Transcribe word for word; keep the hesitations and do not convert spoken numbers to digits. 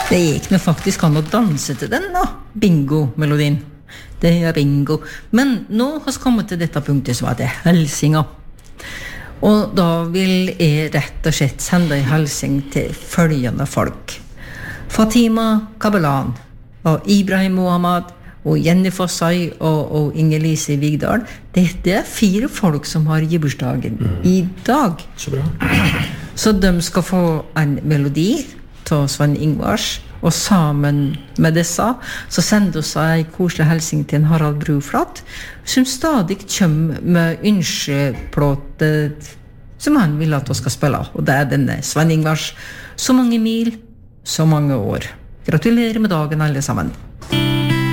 Det gikk nå faktisk an å danse til den da, bingo-melodien. Det er bingo. Men nå har vi kommet til dette punktet som er det helsinga. Og da vil jeg rett og slett sende en helsing til følgende folk. Fatima Kabelan og Ibrahim Mohammed og Jenny Fossai og, og Inger-Lise Vigdal. Dette er fire folk som har gibursdagen mm. i dag. Så bra. Så de skal få en melodi til Sven Ingvars, og sammen med disse så sender oss en koselig helsing til en Harald Bruflat, som stadig kommer med ønskeplåte som han vil at vi skal spille. Og det er denne Sven Ingvars. Så mange mil, så mange år. Gratulerer med dagen alle sammen.